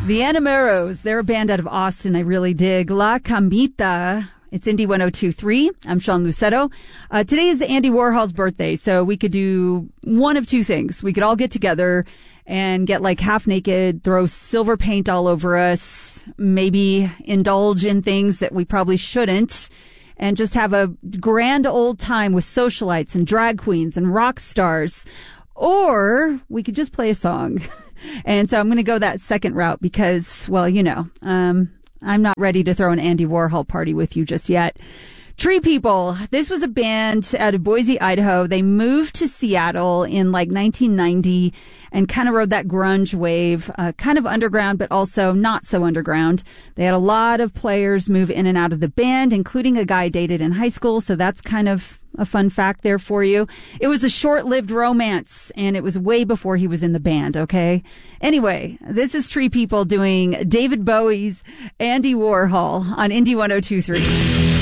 The Enamoros, they're a band out of Austin I really dig. La Camita. It's Indie 102.3. I'm Sean Lucetto. Today is Andy Warhol's birthday, so we could do one of two things. We could all get together and get like half naked, throw silver paint all over us, maybe indulge in things that we probably shouldn't, and just have a grand old time with socialites and drag queens and rock stars. Or we could just play a song. And so I'm going to go that second route because, well, you know, I'm not ready to throw an Andy Warhol party with you just yet. Tree People. This was a band out of Boise, Idaho. They moved to Seattle in like 1990 and kind of rode that grunge wave, kind of underground, but also not so underground. They had a lot of players move in and out of the band, including a guy I dated in high school. So that's kind of a fun fact there for you. It was a short-lived romance, and it was way before he was in the band, okay? Anyway, this is Tree People doing David Bowie's Andy Warhol on Indie 102.3.